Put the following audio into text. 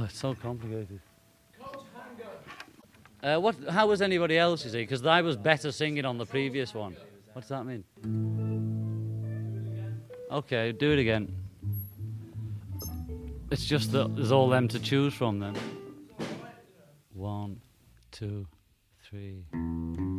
it's so complicated. How was anybody else, you see? Because I was better singing on the previous one. What does that mean? Okay, do it again. It's just that there's all them to choose from then. 1, 2, 3.